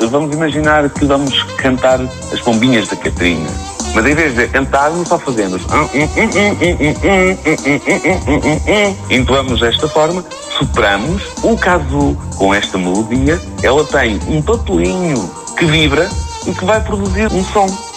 vamos imaginar que vamos cantar as pombinhas da Catarina. Mas em vez de cantarmos, só fazemos entoamos desta forma, sopramos. O caso com esta melodia, ela tem um papelinho que vibra e que vai produzir um som.